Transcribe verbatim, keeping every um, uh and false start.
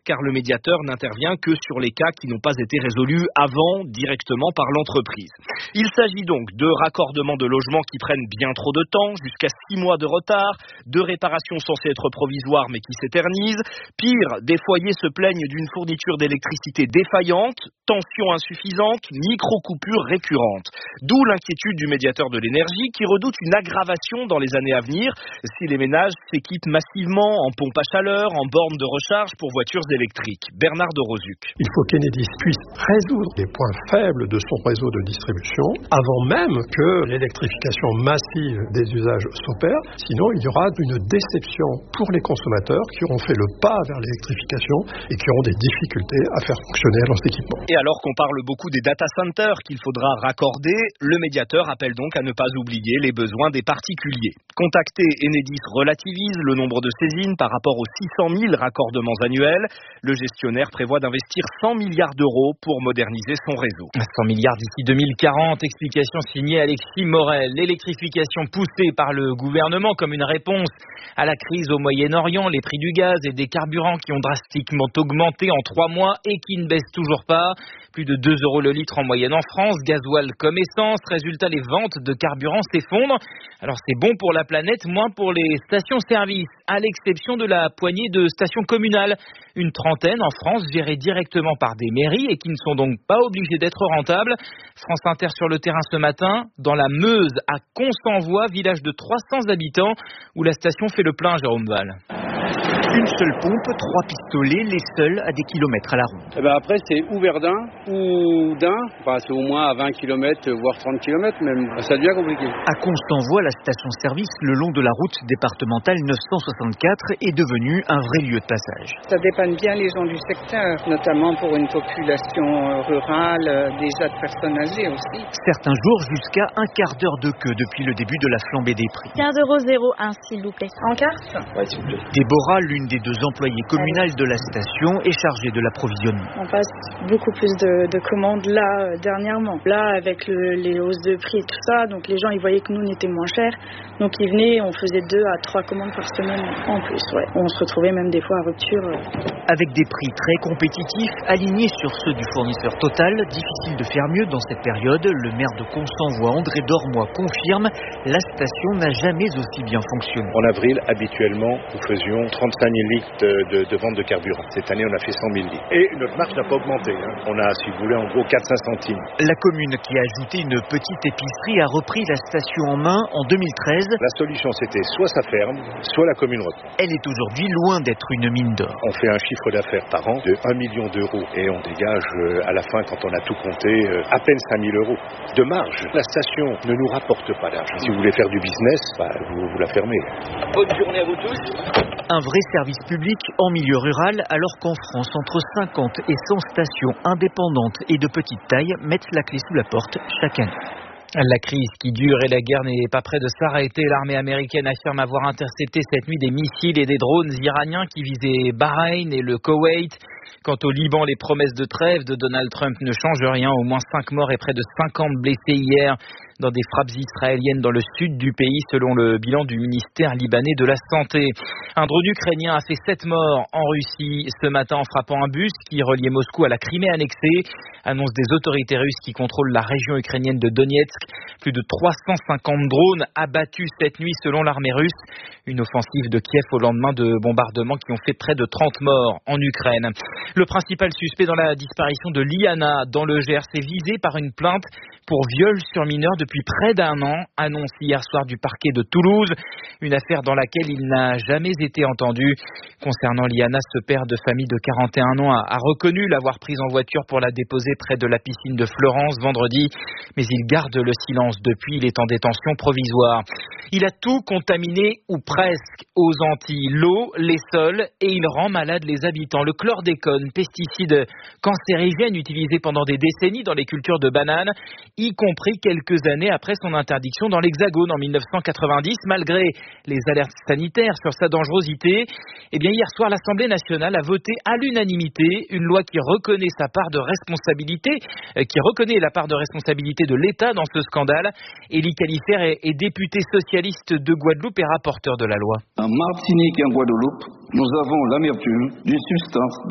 car le médiateur n'intervient que sur les cas qui n'ont pas été résolus avant directement par l'entreprise. Il s'agit donc de raccordements de logements qui prennent bien trop de temps, jusqu'à six mois de retard, de réparations censées être provisoires mais qui s'éternisent. Pire, des foyers se plaignent d'une fourniture d'électricité défaillante, tension insuffisante, micro-coupures récurrentes. D'où l'inquiétude du médiateur de l'énergie qui redoute une aggravation dans les années à venir si les ménages s'équipent massivement en pompes à chaleur, en bornes de recharge pour voitures électriques. Bernard de Rozuc. Il faut qu'Enedis puisse résoudre les points faibles de son réseau de distribution avant même que l'électrification massive des usages s'opère. Sinon, il y aura une déception pour les consommateurs qui auront fait le pas vers l'électrification et qui auront des difficultés à faire fonctionner leurs équipements. Et alors qu'on parle beaucoup des data centers qu'il faudra raccorder, le médiateur appelle donc à ne pas oublier les besoins des particuliers. Contacté, Enedis relativise le nombre de saisines par rapport aux six cent mille raccordements annuels. Le gestionnaire prévoit d'investir cent milliards d'euros pour moderniser son réseau. cent milliards d'ici deux mille quarante, explication signée Alexis Morel. L'électrification poussée par le gouvernement comme une réponse à la crise au Moyen-Orient, les prix du gaz et des carburants qui ont drastiquement augmenté en trois mois et qui ne baissent toujours pas. Plus de deux euros le litre en moyenne en France, gasoil comme essence. Résultat, les ventes de carburant s'effondrent. Alors c'est bon pour la planète, moins pour les stations-service, à l'exception de la poignée de stations communales. Une trentaine en France, gérées directement par des mairies et qui ne sont donc pas obligées d'être rentables. France Inter sur le terrain ce matin, dans la Meuse, à Consenvoie, village de trois cents habitants, où la station fait le plein, Jérôme Val. Une seule pompe, trois pistolets, les seuls à des kilomètres à la ronde. Et ben après, c'est ou Verdun ou Dain. Enfin, c'est au moins à vingt kilomètres, voire trente kilomètres même. Ça devient compliqué. À Consenvoie, la station-service le long de la route départementale neuf cent soixante-quatre est devenue un vrai lieu de passage. Ça dépanne bien les gens du secteur, notamment pour une population rurale, déjà de personnes âgées aussi. Certains jours, jusqu'à un quart d'heure de queue depuis le début de la flambée des prix. quinze euros zéro un, s'il vous plaît. En carte ? Ouais, s'il vous plaît. Déborah, l'une des deux employées communales de la station, est chargée de l'approvisionnement. On passe beaucoup plus de, de commandes là, euh, dernièrement. Là, avec le, les hausses de prix et tout ça, donc les gens, ils voyaient que nous, on était moins chers. Donc ils venaient, on faisait deux à trois commandes par semaine en plus. Ouais. On se retrouvait même des fois à rupture. Euh. Avec des prix très compétitifs, alignés sur ceux du fournisseur Total, difficile de faire mieux dans cette période. Le maire de Consenvoie, André Dormois, confirme, la station n'a jamais aussi bien fonctionné. En avril, habituellement, nous faisions trente-cinq mille litres de, de, de vente de carburant. Cette année, on a fait cent mille litres. Et notre marge n'a pas augmenté. Hein. On a, si vous voulez, en gros quatre à cinq centimes. La commune qui a ajouté une petite épicerie a repris la station en main en deux mille treize. La solution, c'était soit ça ferme, soit la commune reprend. Elle est aujourd'hui loin d'être une mine d'or. On fait un chiffre d'affaires par an de un million d'euros et on dégage euh, à la fin, quand on a tout compté, euh, à peine cinq mille euros de marge. La station ne nous rapporte pas d'argent. Si vous voulez faire du business, bah, vous, vous la fermez. Bonne journée à vous tous. Un vrai service public en milieu rural, alors qu'en France, entre cinquante et cent stations indépendantes et de petite taille mettent la clé sous la porte chaque année. La crise qui dure et la guerre n'est pas près de s'arrêter. L'armée américaine affirme avoir intercepté cette nuit des missiles et des drones iraniens qui visaient Bahreïn et le Koweït. Quant au Liban, les promesses de trêve de Donald Trump ne changent rien. Au moins cinq morts et près de cinquante blessés hier dans des frappes israéliennes dans le sud du pays, selon le bilan du ministère libanais de la Santé. Un drone ukrainien a fait sept morts en Russie ce matin en frappant un bus qui reliait Moscou à la Crimée annexée. Annonce des autorités russes qui contrôlent la région ukrainienne de Donetsk. Plus de trois cent cinquante drones abattus cette nuit selon l'armée russe. Une offensive de Kiev au lendemain de bombardements qui ont fait près de trente morts en Ukraine. Le principal suspect dans la disparition de Liana dans le Gers est visé par une plainte pour viol sur mineur depuis près d'un an, annonce hier soir du parquet de Toulouse. Une affaire dans laquelle il n'a jamais été entendu. Concernant Liana, ce père de famille de quarante et un ans a, a reconnu l'avoir prise en voiture pour la déposer près de la piscine de Florence vendredi, mais il garde le silence depuis. Il est en détention provisoire. Il a tout contaminé, ou presque, aux Antilles. L'eau, les sols, et il rend malade les habitants. Le chlordécone, pesticide cancérigène utilisé pendant des décennies dans les cultures de bananes, y compris quelques années après son interdiction dans l'Hexagone en mille neuf cent quatre-vingt-dix, malgré les alertes sanitaires sur sa dangerosité. Eh bien, hier soir, l'Assemblée nationale a voté à l'unanimité une loi qui reconnaît sa part de responsabilité, euh, qui reconnaît la part de responsabilité de l'État dans ce scandale. Élie Califère est, est député socialiste de Guadeloupe et rapporteur de la loi. En Martinique et en Guadeloupe, nous avons l'amertume d'une substance